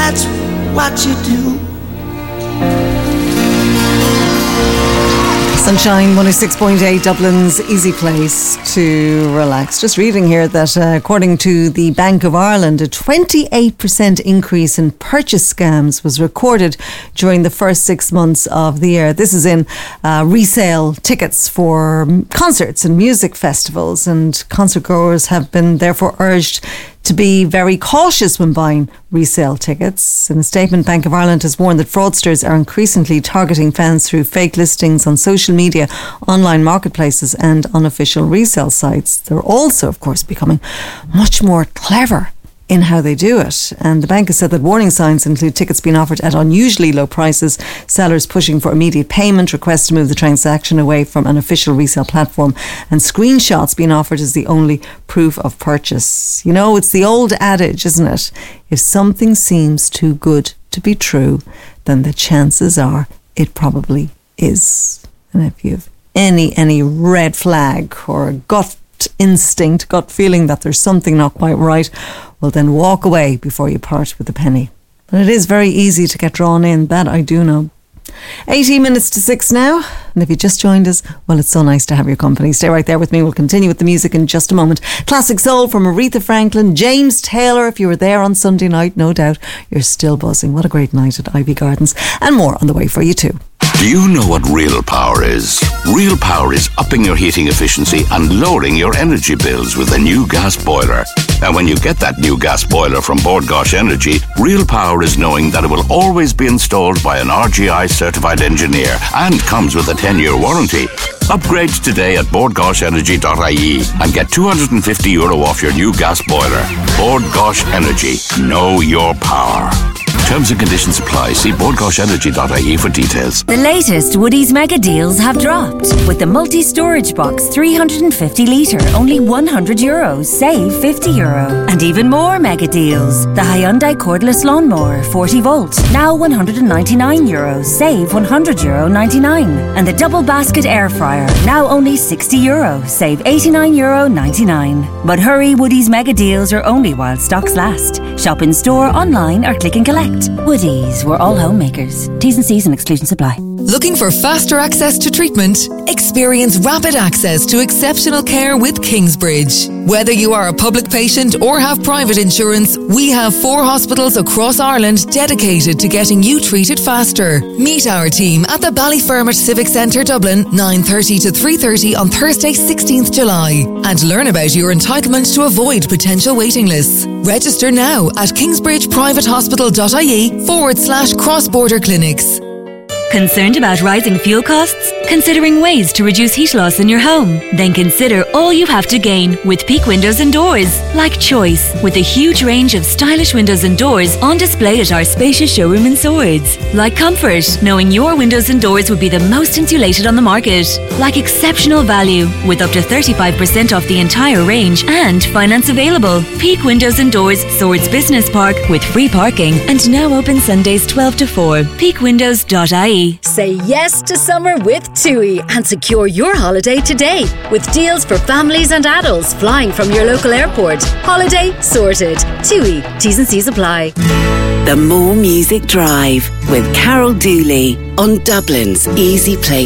that's what you do. Sunshine 106.8, Dublin's easy place to relax. Just reading here that according to the Bank of Ireland, a 28% increase in purchase scams was recorded during the first 6 months of the year. This is in resale tickets for concerts and music festivals, and concert goers have been therefore urged to be very cautious when buying resale tickets. In a statement, Bank of Ireland has warned that fraudsters are increasingly targeting fans through fake listings on social media, online marketplaces and unofficial resale sites. They're also, of course, becoming much more clever in how they do it. And the bank has said that warning signs include tickets being offered at unusually low prices, sellers pushing for immediate payment, requests to move the transaction away from an official resale platform, and screenshots being offered as the only proof of purchase. You know, it's the old adage, isn't it? If something seems too good to be true, then the chances are it probably is. And if you have any red flag or gut instinct, gut feeling that there's something not quite right, well then walk away before you part with a penny. But it is very easy to get drawn in, that I do know. 18 minutes to 6 now, and if you just joined us, well, it's so nice to have your company. Stay right there with me. We'll continue with the music in just a moment. Classic soul from Aretha Franklin, James Taylor. If you were there on Sunday night, no doubt you're still buzzing. What a great night at Ivy Gardens, and more on the way for you too. Do you know what real power is? Real power is upping your heating efficiency and lowering your energy bills with a new gas boiler. And when you get that new gas boiler from Bord Gáis Energy, real power is knowing that it will always be installed by an RGI certified engineer and comes with a 10-year warranty. Upgrade today at bordgaisenergy.ie and get €250 off your new gas boiler. Bord Gáis Energy. Know your power. Terms and conditions apply. See bordgaisenergy.ie for details. The latest Woodies mega deals have dropped. With the multi-storage box 350 litre, only €100, save €50. And even more mega deals. The Hyundai cordless lawnmower 40 volt, now €199, save €100.99. And the double basket air fryer, now only €60, save €89.99. But hurry, Woodies mega deals are only while stocks last. Shop in store, online or click and collect. Woodies, we're all homemakers. T's and C's and exclusions apply. Looking for faster access to treatment? Experience rapid access to exceptional care with Kingsbridge. Whether you are a public patient or have private insurance, we have 4 hospitals across Ireland dedicated to getting you treated faster. Meet our team at the Ballyfermot Civic Centre, Dublin, 9:30 to 3:30 on Thursday, 16th July. And learn about your entitlement to avoid potential waiting lists. Register now at kingsbridgeprivatehospital.ie/cross-border clinics. Concerned about rising fuel costs? Considering ways to reduce heat loss in your home? Then consider all you have to gain with Peak Windows and Doors. Like choice, with a huge range of stylish windows and doors on display at our spacious showroom in Swords. Like comfort, knowing your windows and doors would be the most insulated on the market. Like exceptional value, with up to 35% off the entire range and finance available. Peak Windows and Doors, Swords Business Park, with free parking and now open Sundays 12 to 4. peakwindows.ie. Say yes to summer with TUI and secure your holiday today with deals for families and adults flying from your local airport. Holiday sorted. TUI. T's and C's apply. The More Music Drive with Carol Dooley on Dublin's easy place